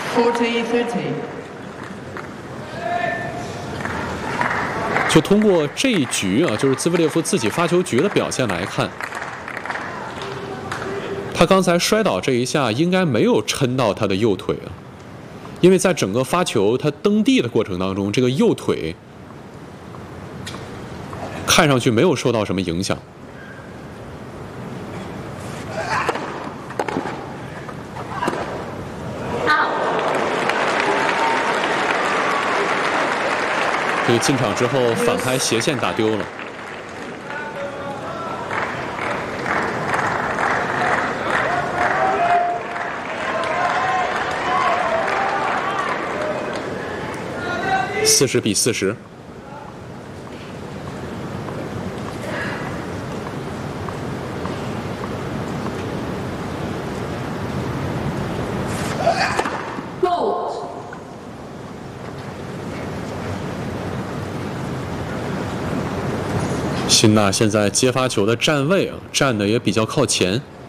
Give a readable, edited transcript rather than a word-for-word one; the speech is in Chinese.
40-30。 就通过这一局啊，就是兹维列夫自己发球局的表现来看，他刚才摔倒这一下应该没有抻到他的右腿啊，因为在整个发球他蹬地的过程当中，这个右腿看上去没有受到什么影响。这个进场之后反拍斜线打丢了。40-40。辛纳现在接发球的站位啊，站的也比较靠前。